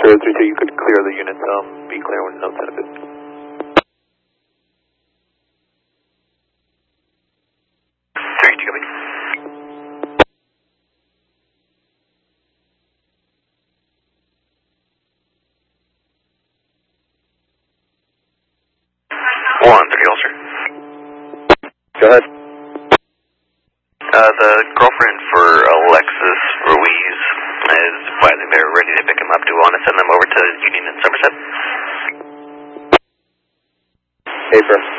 032, you could clear the unit, be clear when notes out of it. Go ahead. The girlfriend for Alexis Ruiz is advising they're ready to pick him up. Do you want to send them over to Union in Somerset? Paper.